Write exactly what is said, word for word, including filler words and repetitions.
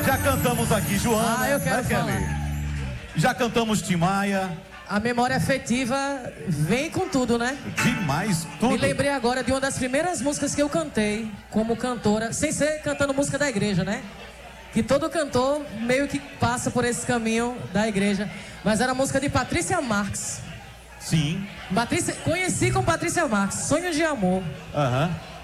Já cantamos aqui Joana, Ah, eu quero né, Kelly? falar. Já cantamos Tim Maia. A memória afetiva vem com tudo, né? Demais, tudo. Me lembrei agora de uma das primeiras músicas que eu cantei como cantora, sem ser cantando música da igreja, né? Que todo cantor meio que passa por esse caminho da igreja. Mas era a música de Patrícia Marques. Sim. Patrícia, conheci com Patrícia Marques, Sonhos de Amor. Aham.